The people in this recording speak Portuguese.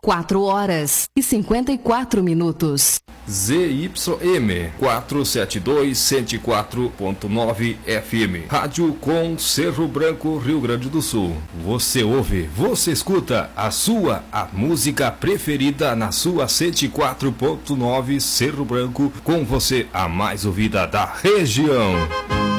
4h54. ZYM 472 104.9 FM. Rádio com Cerro Branco, Rio Grande do Sul. Você ouve, você escuta a música preferida na sua 104.9 Cerro Branco, com você a mais ouvida da região.